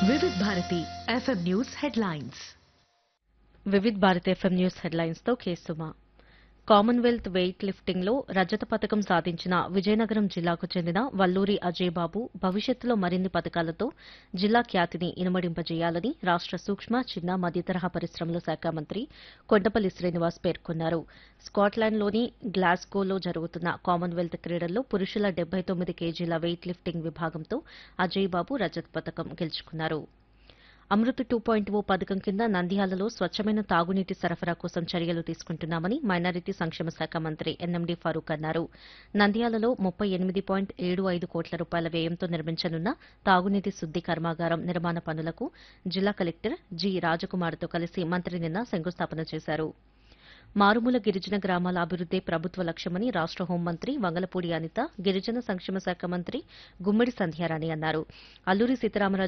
Vividh Bharati FM news headlines. Vividh Bharat FM news headlines తో కేసుమా. Commonwealth wait లిఫ్టింగ్లో రజత పతకం సాధించిన విజయనగరం జిల్లాకు చెందిన వల్లూరి అజయ్ బాబు భవిష్యత్తులో మరిన్ని పతకాలతో జిల్లా ఖ్యాతిని ఇనుమడింపజేయాలని రాష్ట సూక్ష్మ చిన్న మధ్యతరహా పరిశ్రమల శాఖ మంత్రి కొండపల్లి శ్రీనివాస్ పేర్కొన్నారు. స్కాట్లాండ్లోని గ్లాస్గోలో జరుగుతున్న కామన్వెల్త్ క్రీడల్లో పురుషుల 79 కేజీల వెయిట్ లిఫ్టింగ్ విభాగంతో అజయ్ బాబు రజత పతకం గెలుచుకున్నారు. అమృత్ 2.0 పథకం కింద నంద్యాలలో స్వచ్ఛమైన తాగునీటి సరఫరా కోసం చర్యలు తీసుకుంటున్నామని మైనారిటీ సంక్షేమ శాఖ మంత్రి ఎన్ఎండీ ఫరూక్ అన్నారు. నంద్యాలలో 38.75 కోట్ల రూపాయల వ్యయంతో నిర్మించనున్న తాగునీటి శుద్ది కర్మాగారం నిర్మాణ పనులకు జిల్లా కలెక్టర్ జి రాజకుమార్తో కలిసి మంత్రి నిన్న శంకుస్థాపన చేశారు. మారుమూల గిరిజన గ్రామాల అభివృద్దే ప్రభుత్వ లక్ష్యమని రాష్ట హోంమంత్రి వంగలపూడి అనిత, గిరిజన సంక్షేమ శాఖ మంత్రి గుమ్మడి సంధ్యారాణి అన్నారు. అల్లూరి సీతారామరాజు